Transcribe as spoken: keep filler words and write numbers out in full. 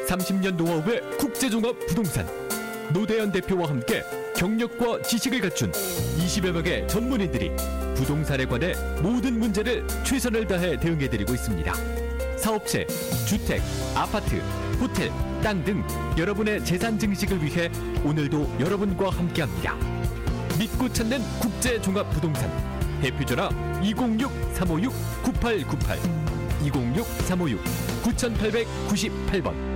삼십 년 노하우의 국제종합부동산 노대현 대표와 함께 경력과 지식을 갖춘 이십여 명의 전문인들이 부동산에 관해 모든 문제를 최선을 다해 대응해드리고 있습니다. 사업체, 주택, 아파트, 호텔, 땅 등 여러분의 재산 증식을 위해 오늘도 여러분과 함께합니다. 믿고 찾는 국제종합부동산 대표전화 이공육 삼오육 구팔구팔 이공육 삼오육 구팔구팔 번